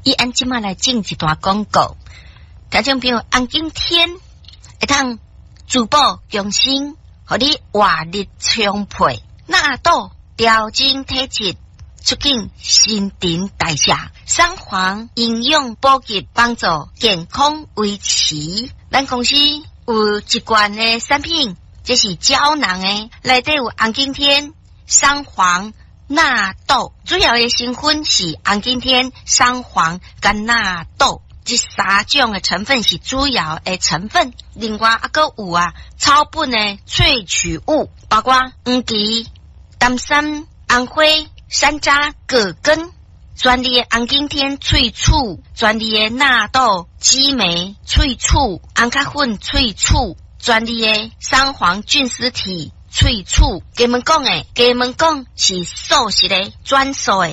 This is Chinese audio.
伊按即马来进一段广告，听众朋友，红景天会当逐步更新，互你活力充沛，纳豆调整体质，促进新陈代谢，三黄营养补给，帮助健康维持。咱公司有一罐的产品，这是胶囊的，内底有红景天、三黄、纳豆，主要的成分是红景天、三黄跟纳豆，这三种的成分是主要的成分。另外还佫有草本的萃取物，包括黄芪、丹参、红花、山楂、葛根，专利的红景天萃取，专利的纳豆、激酶萃取，红咖粉萃取，专利的三黄菌丝体萃取。给们讲是素食的专属的